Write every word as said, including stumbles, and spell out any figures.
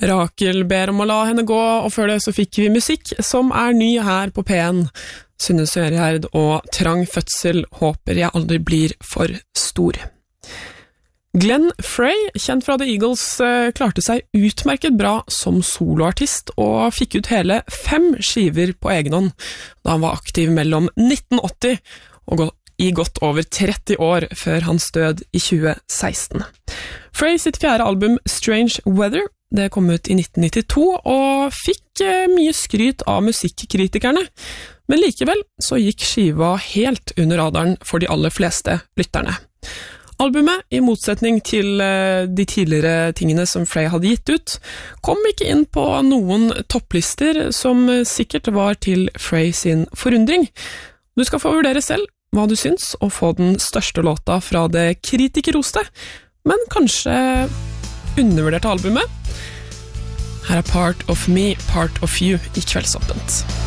Rakel ber om å la henne gå, og før det så fikk vi musikk som er ny her på P en. Synne Søregjerd og Trang fødsel, håper jeg aldri blir for stor. Glenn Frey, kjent fra The Eagles, klarte seg utmerket bra som soloartist og fikk ut hele fem skiver på egen hånd da han var aktiv mellom nitten åtti og i godt over tretti år før hans død i tjue seksten. Frey sitt fjerde album Strange Weather, det kom ut i nitten nittito og fikk mye skryt av musikkritikerne, men likevel så gikk skiva helt under radaren for de aller fleste lytterne. Albumet, i motsetning til de tidligere tingene som Frey hadde gitt ut, kom ikke inn på noen topplister som sikkert var til Frey sin forundring. Du skal få vurdere selv hva du syns, og få den største låta fra det kritikerroste, men kanskje undervurderte albumet. Her er Part of Me, Part of You i Kveldsåpent.